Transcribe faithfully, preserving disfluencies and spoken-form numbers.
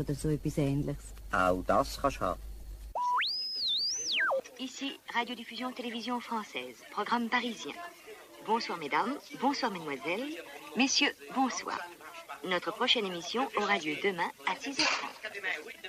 Oder so etwas Ähnliches. Auch das kannst du haben. Ici, Radiodiffusion Télévision Française, programme parisien. Bonsoir mesdames, bonsoir mesdemoiselles, messieurs, bonsoir. Notre prochaine émission aura lieu demain à six heures trente.